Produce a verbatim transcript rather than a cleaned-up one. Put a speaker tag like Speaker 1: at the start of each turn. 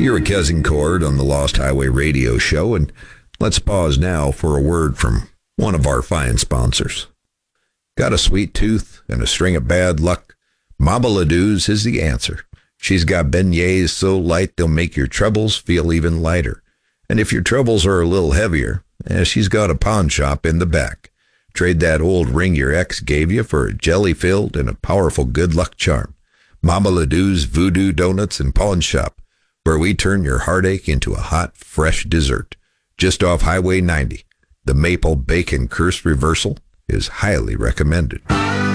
Speaker 1: You're with Cousin Cord on the Lost Highway Radio Show, and let's pause now for a word from one of our fine sponsors. Got a sweet tooth and a string of bad luck? Mama Ladou's is the answer. She's got beignets so light they'll make your troubles feel even lighter. And if your troubles are a little heavier, eh, she's got a pawn shop in the back. Trade that old ring your ex gave you for a jelly-filled and a powerful good luck charm. Mama Ladou's Voodoo Donuts and Pawn Shop, where we turn your heartache into a hot, fresh dessert. Just off Highway ninety, the Maple Bacon Curse Reversal is highly recommended.